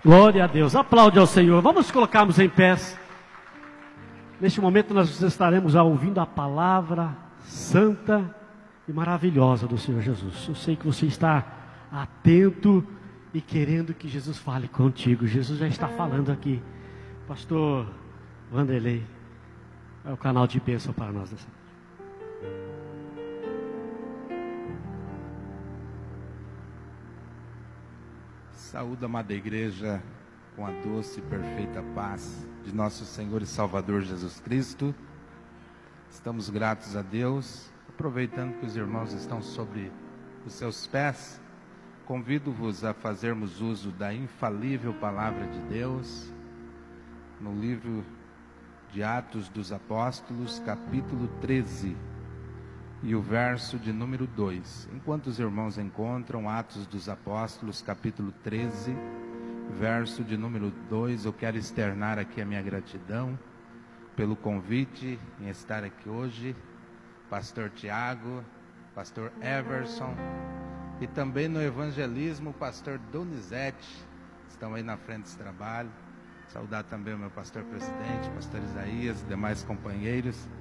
Glória a Deus. Aplaude ao Senhor. Vamos colocarmos em pés. Neste momento nós estaremos ouvindo a palavra santa e maravilhosa do Senhor Jesus. Eu sei que você está atento e querendo que Jesus fale contigo. Jesus já está falando aqui. Pastor Vanderlei é o canal de bênção para nós nessa noite. Saúde, amada igreja, com a doce e perfeita paz de nosso Senhor e Salvador Jesus Cristo. Estamos gratos a Deus. Aproveitando que os irmãos estão sobre os seus pés, convido-vos a fazermos uso da infalível palavra de Deus, no livro de Atos dos Apóstolos, capítulo 13, e o verso de número 2. Enquanto os irmãos encontram Atos dos Apóstolos, capítulo 13, verso de número 2, eu quero externar aqui a minha gratidão pelo convite em estar aqui hoje, pastor Tiago, pastor Everson, e também no evangelismo, pastor Donizete, estão aí na frente desse trabalho. Saudar também o meu pastor presidente, pastor Isaías e demais companheiros.